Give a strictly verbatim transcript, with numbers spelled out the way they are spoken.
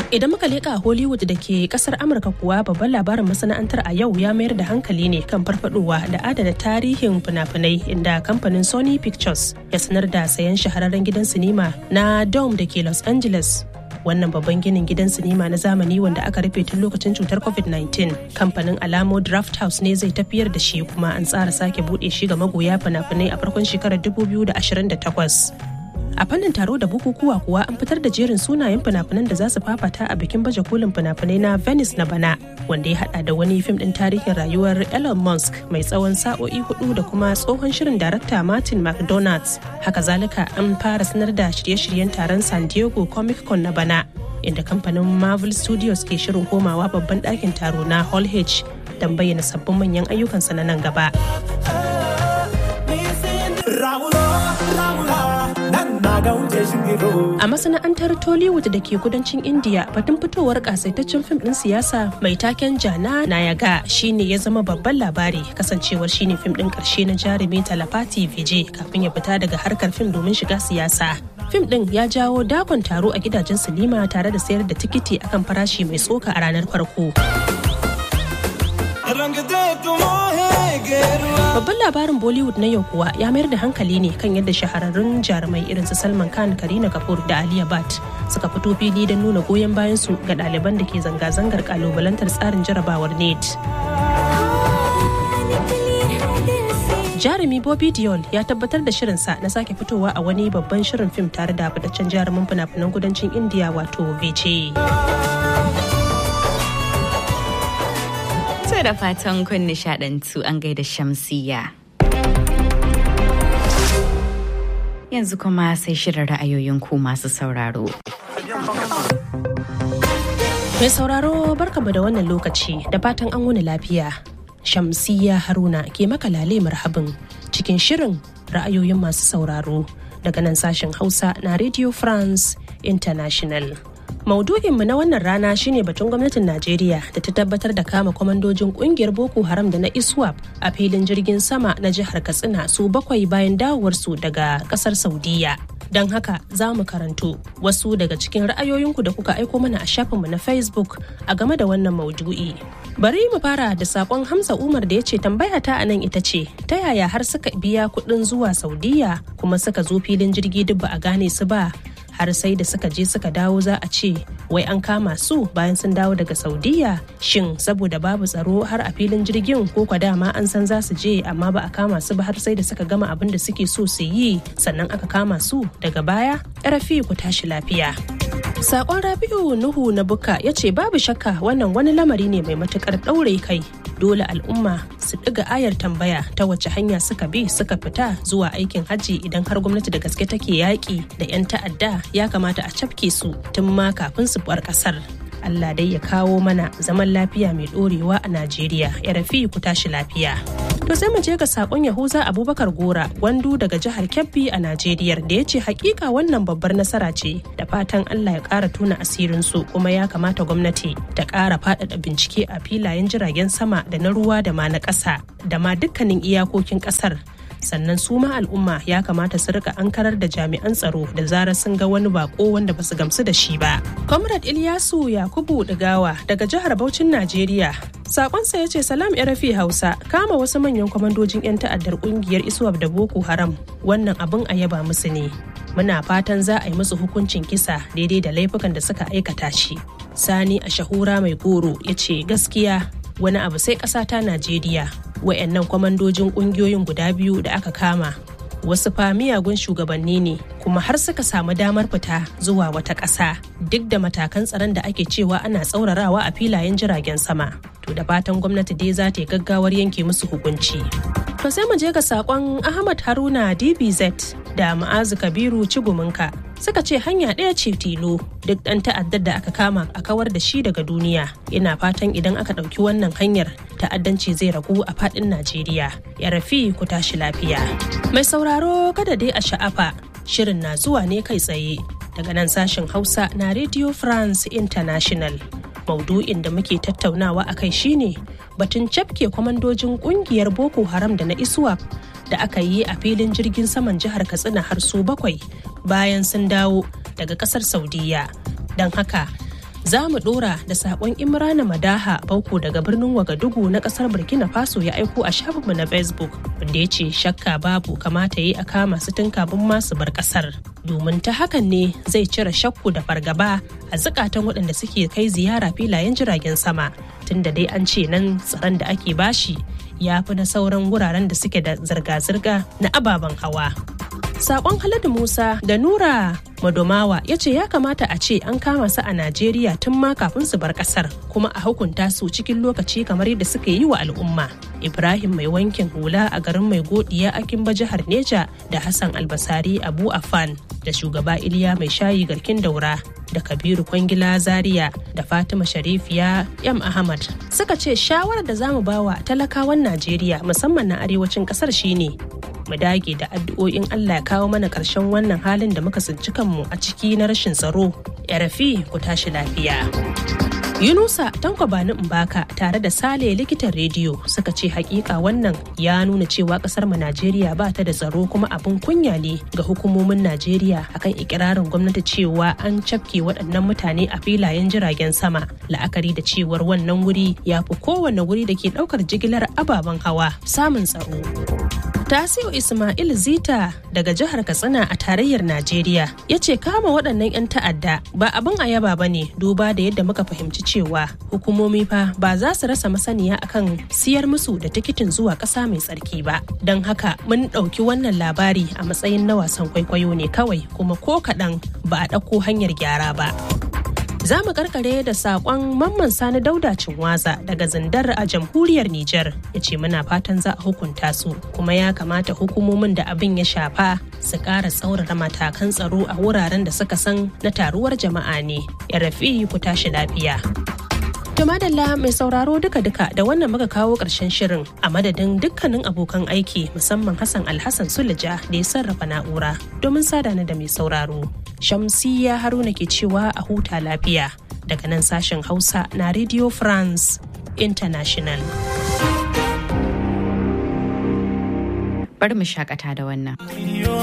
Idan muka leƙa Hollywood da ke kasar Amurka kuwa babban labarin masana'antar a yau ya mayar da hankali ne kan farfadowa da adana tarihin fina-finai inda kamfanin Sony Pictures ya sanar da sayan shahararren gidan sinima na Dome da ke Los Angeles. Wannan babban ginin gidan sinima na zamani wanda aka rufe tun lokacin cutar covid nineteen, kamfanin Alamo Drafthouse ne zai tafiyar da shi, kuma an tsara sake buɗe shi ga magoya fina-finai a farkon shekarar dubu biyu da ashirin da takwas. A fannin taro da bukukuwa kuwa an fitar da jerin sunayen fina-finan da za su fafata a bikin baje kolin fina-finai na Venice na bana, wanda ya hada da wani fim din tarihin rayuwar Elon Musk mai tsawon sa'o'i hudu da kuma tsohon shirin darakta Martin McDonagh. Haka zalika an fara sanar da shirye-shiryen taron San Diego Comic Con na bana, inda kamfanin Marvel Studios ke shirin komawa babban ɗakin taro na Hall H don bayyana sabbin manyan ayyukansa na nan gaba. A masana'antar Tollywood da ke kudancin India, batun fitowar kasaitaccen fim din siyasa mai taken Jana Nayaga shine ya zama babban labari, kasancewar shine fim din karshe na jarumi Talapati Vijay kafin ya fita daga harkar fim domin shiga siyasa. Fim din ya jawo dakon taro a gidajen sinima tare da sayar da tikiti akan farashi mai tsoka a ranar farko. Babban labarin Bollywood na yau kuwa ya mayar da hankali ne kan yadda shahararrun jarumai irin su Salman Khan, Kareena Kapoor da Alia Bhatt suka fito fili don nuna goyon bayansu ga ɗaliban da ke zanga-zangar kalubalantar tsarin jarabawar NET. Jarumi Bobby Deol ya tabbatar da shirinsa na sake fitowa a wani babban shirin fim tare da fitaccen jarumin fina-finan kudancin India wato Vijay. Da fatan kun nishadantu, an gaida Shamsiyya. Yanzu kuma sai shirin ra'ayoyin ku masu sauraro. Mai sauraro barkamu da wannan lokaci, da fatan an wuni lafiya. Shamsiyya Haruna ke maka lale marhabin cikin shirin ra'ayoyin masu sauraro daga nan sashen Hausa na Radio France International. Maudu'inmu na wannan rana shine batun gwamnatin Najeriya da ta tabbatar da kama kwamandojin kungiyar Boko Haram da na ISWAP a filin jirgin sama na jihar Katsina su bakwai bayan dawowarsu daga kasar Saudiya. Don haka za mu karanto wasu daga cikin ra'ayoyinku da kuka aiko mana a shafinmu na Facebook a game da wannan maudu'i. Bari mu fara da sakon Hamza Umar da ya ce tambaya ta anan ita ce ta yaya har suka biya kuɗin zuwa Saudiya kuma suka zo filin jirgi duk ba a gane su ba, har sai da suka je suka dawo za a ce wai an kama su bayan sun dawo daga Saudiya. Shin saboda babu tsaro har a filin jirgin, ko kwa dama an san za su je amma ba a kama su ba har sai da suka gama abin da suke so su yi sannan aka kama su daga baya? Rafi ku tashi lafiya. Sakon Rabi'u Nuhu na Buka ya ce babu shakka wannan wani lamari ne mai matukar ɗaure kai. Dole al'umma su ɗiga ayar tambaya ta wace hanya suka bi suka fita zuwa aikin hajji. Idan har gwamnati da gaske take yaƙi da 'yan ta'adda, ya kamata a cafke su tun ma kafin su bar ƙasar. Allah dai ya kawo mana zaman lafiya mai ɗorewa a Najeriya. Ya rafi ku tashi lafiya. To sai mu je ga sakon Yahuza Abubakar Gora Gwandu daga jihar Kebbi a Najeriya da ya ce hakika wannan babbar nasara ce, da fatan Allah ya ƙara tona asirin su, kuma ya kamata gwamnati ta ƙara faɗaɗa bincike a filayen jiragen sama da na ruwa da ma na ƙasa da ma dukkanin iyakokin ƙasar. Sannan su ma al'umma ya kamata su rika ankarar da jami'an tsaro da zarar sun ga wani bako wanda basu gamsu da shi ba. Comrade Ilyasu Yakubu Digawa daga jihar Bauchin Najeriya, sakonsa ya ce salam rafi Hausa, kama wasu manyan kwamandojin 'yan ta'addar kungiyar ISWAP da Boko Haram wannan abin a yaba musu ne. Muna fatan za a yi musu hukuncin kisa daidai da laifukan da suka aikata shi. Sani a Shahura Mai Goro ya ce gaskiya wani abu sai ƙasa ta Najeriya. Wayannan kwamandojin ƙungiyoyin guda biyu da aka kama wasu fa miyagun shugabanni ne, kuma har suka samu damar fita zuwa wata ƙasa duk da matakan tsaron da ake cewa ana tsaurarawa a filayen jiragen sama. To da fatan gwamnati dai za ta yi gaggawar yanke musu hukunci. To sai mu je ga sakon Ahmad Haruna D B Z da Ma'azu Kabiru Ciguminka, suka ce hanya ɗaya ce tilo, duk ɗan ta'addar da aka kama a kawar da shi daga duniya. Ina fatan idan aka ɗauki wannan hanyar ta'addanci zai ragu a faɗin Najeriya. Ya rafi ku tashi lafiya. Mai sauraro kada dai a sha'afa, shirin na zuwa ne kai tsaye daga nan sashen Hausa na Radio France International. Maudu'in da muke tattaunawa a kai shine batun cafke kwamandojin kungiyar Boko Haram da na ISWAP da aka yi a filin jirgin saman jihar Katsina har su bakwai bayan sun dawo daga kasar Saudiya. Don haka Za mu dora da sakon Imrana Madaha Bauko daga birnin Wagadugu na kasar Burkina Faso ya aiko a shafinmu na Facebook, wanda ya ce shakka babu kamata yi a kama su tun kafin masu bar kasar. Domin ta hakan ne zai cire shakku da fargaba a zukatan waɗanda suke kai ziyara filayen jiragen sama, tunda dai an ce nan tsaron da ake bashi ya fi na sauran wuraren da suke da zirga-zirga na ababen hawa. Sakon Haladu Musa da Nura Madomawa ya ce ya kamata a ce an kama su a Najeriya tun ma kafin su bar kasar, kuma a hukunta su cikin lokaci kamar yadda suka yi wa al'umma. Ibrahim mai wankin hula a garin Mai Godiya a Kimba jihar Neja da Hassan Albasari Abu Afan da shugaba Iliya mai shayi garkin Daura da Kabiru Kwangila Zaria da Fatima Sharifiya M Ahmad suka ce shawarar da zamu bawa talakawan Najeriya musamman na arewacin kasar shine mu dage da addu'o'in Allah ya kawo mana ƙarshen wannan halin da muka tsinci kanmu a ciki na rashin tsaro. Yarafi ku tashi lafiya. Yunusa Tanko Bani Mbaka tare da Sale likitan rediyo suka ce hakika wannan ya nuna cewa kasar mu Najeriya ba ta da tsaro, kuma abin kunya ne ga hukumomin Najeriya akan ikirarin gwamnati cewa an cafke waɗannan mutane a filayen jiragen sama, la'akari da cewar wannan wuri ya fi kowane wuri da ke ɗaukar jigilar ababen hawa samun tsaro. Tasiu Ismail Zita daga jihar Katsina a tarayyar Najeriya ya ce kama waɗannan 'yan ta'adda ba abin a yaba ba ne, duba da yadda muka fahimci cewa hukumomi fa ba za su rasa masaniya akan siyar musu da tikitin zuwa ƙasa mai tsarki ba. Don haka mun ɗauki wannan labari a matsayin na wasan kwaikwayo ne kawai, kuma ko kaɗan ba a ɗauko hanyar gyara ba. Za mu karkare da sakon Mamman Sani Dauda Cinwaza daga Zindar a jamhuriyar Nijar, ya ce muna fatan za a hukunta su, kuma ya kamata hukumomin da abin ya shafa su ƙara tsaurara matakan tsaro a wuraren da suka san na taruwar jama'a ne. Ya rafi ku tashi lafiya. Tumadalla mai sauraro duka-duka da wannan muka kawo ƙarshen shirin, a madadin dukkanin abokan aiki musamman Hassan Alhassan Sulaja da ya sarrafa na'ura domin sada ni da mai sauraro. Shamsiyya Haruna ke cewa a huta lafiya daga nan sashen Hausa na Radio France International. Bari mu shakata da wannan.